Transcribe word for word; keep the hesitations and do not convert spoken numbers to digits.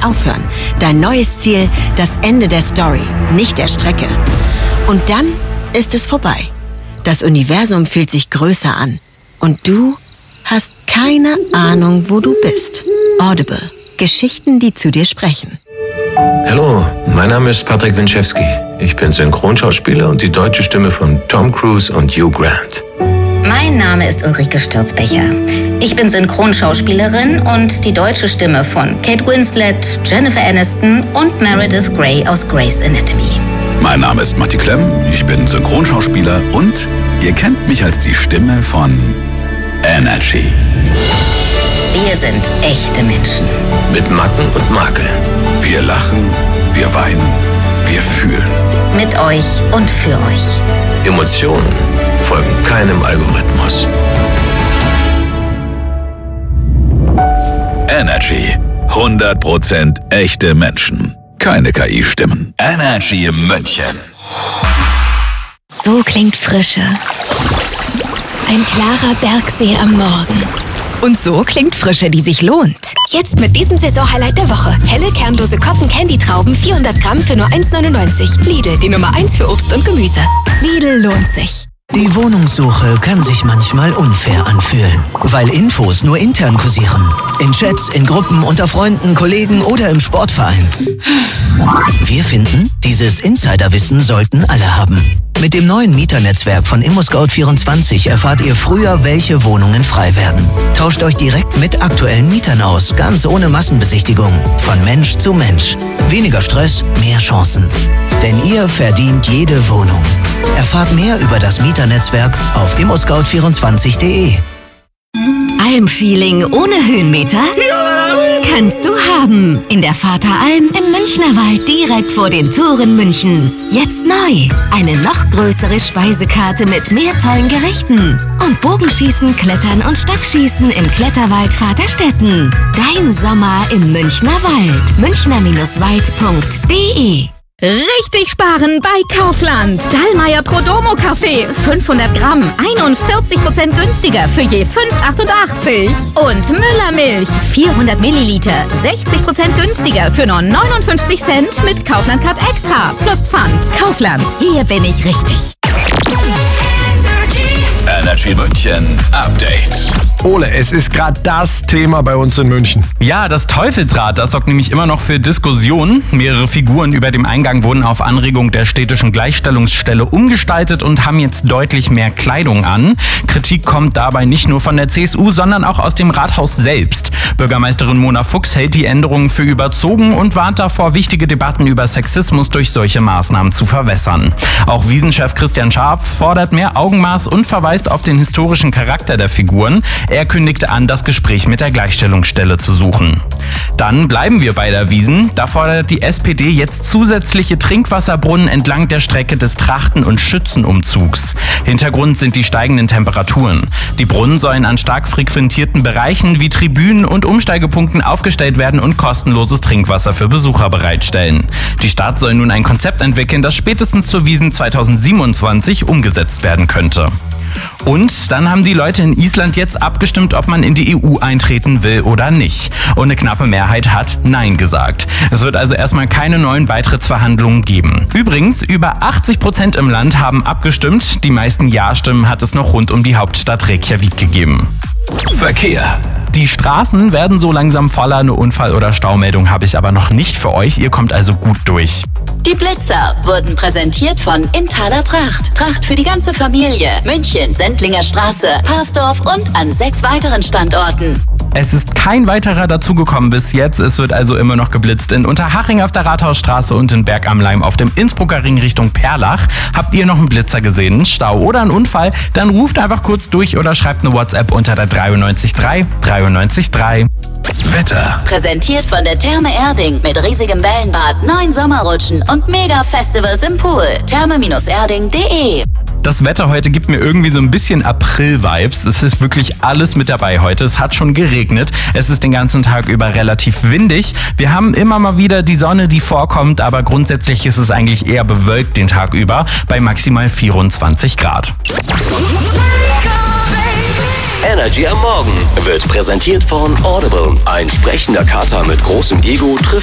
aufhören. Dein neues Ziel, das Ende der Story, nicht der Strecke. Und dann ist es vorbei. Das Universum fühlt sich größer an. Und du hast keine Ahnung, wo du bist. Audible. Geschichten, die zu dir sprechen. Hallo, mein Name ist Patrick Winczewski. Ich bin Synchronschauspieler und die deutsche Stimme von Tom Cruise und Hugh Grant. Mein Name ist Ulrike Stürzbecher. Ich bin Synchronschauspielerin und die deutsche Stimme von Kate Winslet, Jennifer Aniston und Meredith Grey aus Grey's Anatomy. Mein Name ist Matti Klemm, ich bin Synchronschauspieler und ihr kennt mich als die Stimme von Energy. Wir sind echte Menschen. Mit Macken und Makeln. Wir lachen, wir weinen, wir fühlen. Mit euch und für euch. Emotionen folgen keinem Algorithmus. Energy. hundert Prozent echte Menschen. Keine K I-Stimmen. Energy in München. So klingt Frische. Ein klarer Bergsee am Morgen. Und so klingt Frische, die sich lohnt. Jetzt mit diesem Saisonhighlight der Woche. Helle, kernlose Cotton-Candy-Trauben, vierhundert Gramm für nur eins neunundneunzig. Lidl, die Nummer eins für Obst und Gemüse. Lidl lohnt sich. Die Wohnungssuche kann sich manchmal unfair anfühlen, weil Infos nur intern kursieren. In Chats, in Gruppen, unter Freunden, Kollegen oder im Sportverein. Wir finden, dieses Insiderwissen sollten alle haben. Mit dem neuen Mieternetzwerk von ImmoScout vierundzwanzig erfahrt ihr früher, welche Wohnungen frei werden. Tauscht euch direkt mit aktuellen Mietern aus, ganz ohne Massenbesichtigung. Von Mensch zu Mensch. Weniger Stress, mehr Chancen. Denn ihr verdient jede Wohnung. Erfahrt mehr über das Mieternetzwerk auf immo scout vierundzwanzig punkt de. Almfeeling ohne Höhenmeter? Kannst du haben. In der Vateralm im Münchnerwald direkt vor den Toren Münchens. Jetzt neu. Eine noch größere Speisekarte mit mehr tollen Gerichten. Und Bogenschießen, Klettern und Stockschießen im Kletterwald Vaterstetten. Dein Sommer im Münchner Wald. münchner Wald punkt de. Richtig sparen bei Kaufland. Dallmayr Prodomo Kaffee. fünfhundert Gramm. einundvierzig Prozent günstiger für je fünf achtundachtzig. Und Müller Milch. vierhundert Milliliter. sechzig Prozent günstiger für nur neunundfünfzig Cent mit Kaufland Card Extra. Plus Pfand. Kaufland. Hier bin ich richtig. Energy München Update. Ole, es ist gerade das Thema bei uns in München. Ja, das Teufelsrad, das sorgt nämlich immer noch für Diskussionen. Mehrere Figuren über dem Eingang wurden auf Anregung der städtischen Gleichstellungsstelle umgestaltet und haben jetzt deutlich mehr Kleidung an. Kritik kommt dabei nicht nur von der C S U, sondern auch aus dem Rathaus selbst. Bürgermeisterin Mona Fuchs hält die Änderungen für überzogen und warnt davor, wichtige Debatten über Sexismus durch solche Maßnahmen zu verwässern. Auch Wiesenchef Christian Scharpf fordert mehr Augenmaß und verweist auf den historischen Charakter der Figuren. Er kündigte an, das Gespräch mit der Gleichstellungsstelle zu suchen. Dann bleiben wir bei der Wiesn. Da fordert die S P D jetzt zusätzliche Trinkwasserbrunnen entlang der Strecke des Trachten- und Schützenumzugs. Hintergrund sind die steigenden Temperaturen. Die Brunnen sollen an stark frequentierten Bereichen wie Tribünen und Umsteigepunkten aufgestellt werden und kostenloses Trinkwasser für Besucher bereitstellen. Die Stadt soll nun ein Konzept entwickeln, das spätestens zur Wiesn zweitausendsiebenundzwanzig umgesetzt werden könnte. Und dann haben die Leute in Island jetzt abgestimmt, ob man in die E U eintreten will oder nicht. Und eine knappe Mehrheit hat Nein gesagt. Es wird also erstmal keine neuen Beitrittsverhandlungen geben. Übrigens, über achtzig Prozent im Land haben abgestimmt. Die meisten Ja-Stimmen hat es noch rund um die Hauptstadt Reykjavik gegeben. Verkehr. Die Straßen werden so langsam voller, eine Unfall- oder Staumeldung habe ich aber noch nicht für euch. Ihr kommt also gut durch. Die Blitzer wurden präsentiert von Inthaler Tracht. Tracht für die ganze Familie. München, Sendlinger Straße, Parsdorf und an sechs weiteren Standorten. Es ist kein weiterer dazugekommen bis jetzt. Es wird also immer noch geblitzt in Unterhaching auf der Rathausstraße und in Berg am Laim auf dem Innsbrucker Ring Richtung Perlach. Habt ihr noch einen Blitzer gesehen, einen Stau oder einen Unfall? Dann ruft einfach kurz durch oder schreibt eine WhatsApp unter der dreiundneunzig drei dreiundneunzig drei. Wetter. Präsentiert von der Therme Erding mit riesigem Wellenbad, neun Sommerrutschen und Mega-Festivals im Pool. therme erding punkt de. Das Wetter heute gibt mir irgendwie so ein bisschen April-Vibes. Es ist wirklich alles mit dabei heute. Es hat schon geregnet. Es ist den ganzen Tag über relativ windig. Wir haben immer mal wieder die Sonne, die vorkommt, aber grundsätzlich ist es eigentlich eher bewölkt den Tag über bei maximal vierundzwanzig Grad. Energy am Morgen wird präsentiert von Audible. Ein sprechender Kater mit großem Ego trifft